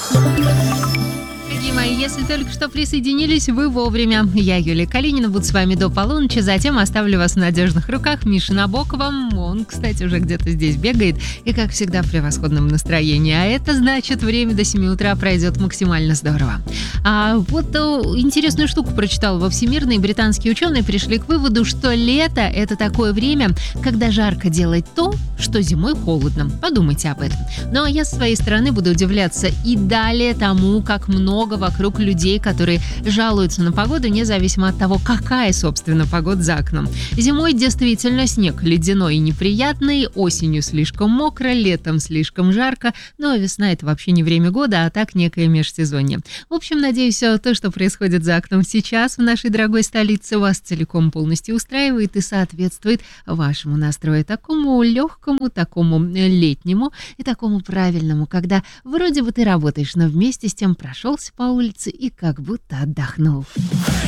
Дорогие мои, если только что присоединились, вы вовремя. Я, Юлия Калинина, буду с вами до полуночи, затем оставлю вас в надежных руках Миши Набокова. Он, кстати, уже где-то здесь бегает и, как всегда, в превосходном настроении. А это значит, время до 7 утра пройдет максимально здорово. Интересную штуку прочитал во Всемирной. Британские ученые пришли к выводу, что лето – это такое время, когда жарко делать то, что зимой холодно. Подумайте об этом. Ну а я с своей стороны буду удивляться и далее тому, как много вокруг людей, которые жалуются на погоду, независимо от того, какая, собственно, погода за окном. Зимой действительно снег ледяной и неприятный, осенью слишком мокро, летом слишком жарко, но весна – это вообще не время года, а так некое межсезонье. В общем, надеюсь, все то, что происходит за окном сейчас в нашей дорогой столице, вас целиком полностью устраивает и соответствует вашему настрою, такому легкому, такому летнему и такому правильному, когда вроде бы ты работаешь, но вместе с тем прошелся по улице и как будто отдохнул.